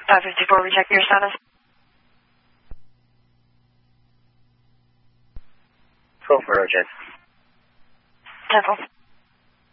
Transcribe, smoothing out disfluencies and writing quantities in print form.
554, reject your status. 12 for reject. 10-4.